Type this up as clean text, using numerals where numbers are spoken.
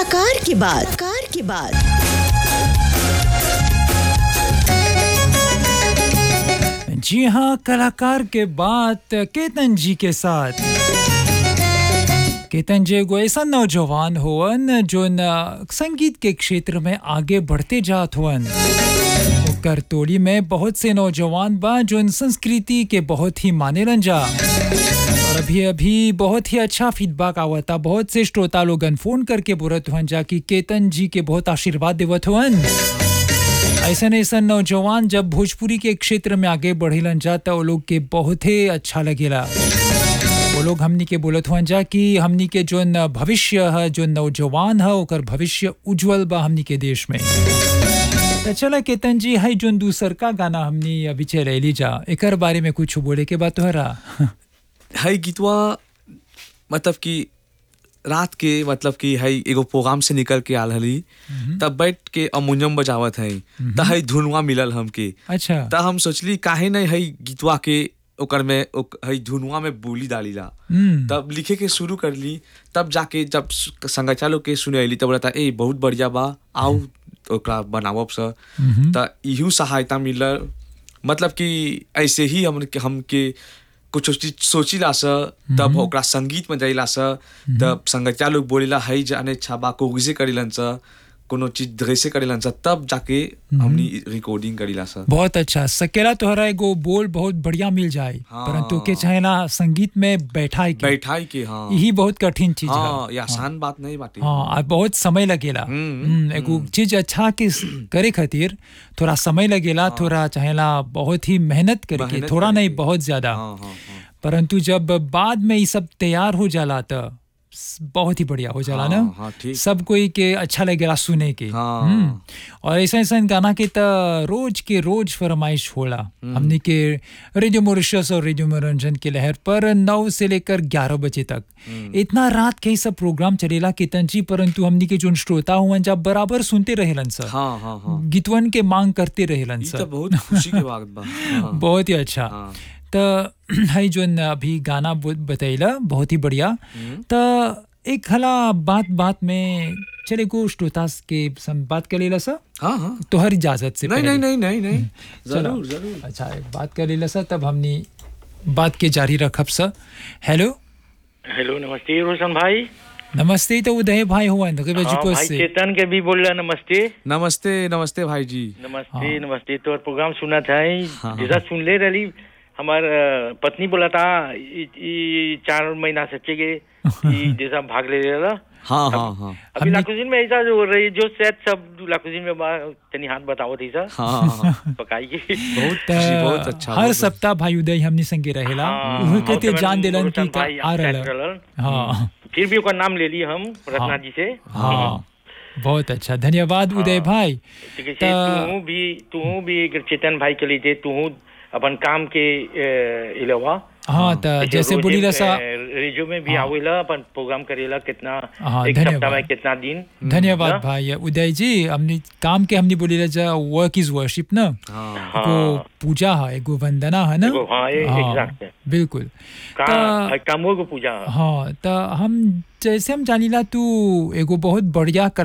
कलाकार की बात। जी हाँ, कलाकार के बात केतन जी के साथ। केतन जी एगो ऐसा नौजवान होवन जो संगीत के क्षेत्र में आगे बढ़ते जात हुवन। ओकर टोली में बहुत से नौजवान बा जो संस्कृति के बहुत ही मानेलन जा। और अभी बहुत ही अच्छा फीडबैक आवता। बहुत से श्रोता लोगन फोन करके बोलत हुवन जा कि केतन जी के बहुत आशीर्वाद देवत हुवन। ऐसा नौजवान जब भोजपुरी के क्षेत्र में आगे बढ़ेलन जा तो वो लोग के बहुत ही अच्छा लगेला। वो लोग हमनी के बोलत हुआ जा कि हमनी के जो भविष्य है, जो नौजवान है, ओकर भविष्य उज्जवल बा हमनी के देश में। तो चला केतन जी, है जो दूसर का गाना हमनी अभी चलेली जा, एकर बारे में कुछ बोले के बात तोहरा। है गीतवा मतलब कि रात के मतलब कि है एगो प्रोग्राम से निकल के आल हली, तब बैठ के अमुनियम बजावत है, त है धुनवा मिलल हमके। अच्छा। त हम सोचली काहे नहीं है गीतवा के ओकर में है धुनवा में बोली डालीला। तब लिखे के शुरू कर ली। तब जाके जब संगीता लोग के सुने अली तब बोलता ए बहुत बढ़िया बा, आओ ओकरा बनावब स। त इहू सहायता मिलल। मतलब कि ऐसे ही हमके कुछ चीज सोचिला स, तब ओकरा संगीत में जाइला स, तब संगीता लोग बोलेला है जाने छाबा को गिजे करिलन स, कोनो चीज ड्रेसे करिलन स, तब जाके हमनी रिकॉर्डिंग करिला स। बहुत अच्छा। सकेला तोहरा एगो बोल बहुत बढ़िया मिल जाए, परंतु के चाहेला संगीत में बैठाई के। हाँ, यही बहुत कठिन चीज है। हाँ, ये आसान बात नहीं बाटे। हाँ, बहुत समय लगेला। एगो चीज अच्छा के करे खातिर थोड़ा समय लगेला। थोड़ा चाहेला बहुत ही मेहनत करके, थोड़ा नहीं बहुत ज्यादा। परंतु जब बाद में ये सब तैयार हो जाला तो बहुत ही बढ़िया हो जाला ना। सब कोई के अच्छा लगेला सुने के। और ऐसा गाना के तो रोज के रोज फरमाइश होला हमने के रेडियो मॉरिशस और रेडियो मनोरंजन के लहर पर 9 से लेकर 11 बजे तक। इतना रात के सब प्रोग्राम चलेला केतन जी, परंतु हमने के जो श्रोता हुआ जब बराबर सुनते रहेलन सर, गीतवन के मांग करते रहेलन सर। बहुत खुशी के बात बा। बहुत ही अच्छा। तो है जो अभी गाना बतैला बहुत ही बढ़िया। तो एक हला बात में चले को श्रोता के बात कर लेला सर। हाँ, तो हर इजाजत से नहीं जरूर। अच्छा, एक बात कर लेला सर, तब हमने बात के जारी रखब सर। हेलो, नमस्ते रोशन भाई। नमस्ते। तो उदय भाई हुआ भाई चेतन के भी बोल रहा नमस्ते भाई जी। नमस्ते। तो प्रोग्राम सुना था जैसा सुन ले रही। हमार पत्नी बोला था 4 महीना से चेगे जैसा भाग ले रहा। हाँ। अभी लाकुजिन में ऐसा जो रही जो सेट सब लाकुजिन में तनी हाथ बताओ थी सर। पकाई के बहुत अच्छा। हर सप्ताह भाई उदय हमनी संगे रहेला। कहते जान देलन की आ रहला। हाँ, फिर भी ओकर नाम ले लिए हम रत्ना जी से। हाँ, बहुत अच्छा, धन्यवाद उदय भाई। तू भी चेतन भाई के लिए तू अपन काम के अलावा हाँ, तो जैसे बोली रसा रेडियो में भी आवेला अपन प्रोग्राम करेला कितना। एक धन्यवाद। सप्ताह में कितना दिन। धन्यवाद भाई उदय जी। हमने काम के हमने बोली रहा वर्क इज वर्शिप ना। एगो पूजा है, एगो वंदना है ना। एग्जैक्ट बिल्कुल। कामों को पूजा। हाँ, तो हम जैसे हम जानीला तू एगो बहुत बढ़िया